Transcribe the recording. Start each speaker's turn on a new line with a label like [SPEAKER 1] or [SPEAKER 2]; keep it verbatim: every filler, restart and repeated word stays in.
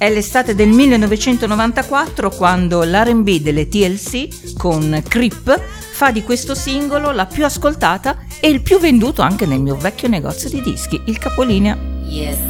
[SPEAKER 1] È l'estate del millenovecentonovantaquattro quando l'R and B delle T L C con Creep fa di questo singolo la più ascoltata e il più venduto anche nel mio vecchio negozio di dischi, il capolinea.
[SPEAKER 2] Yes.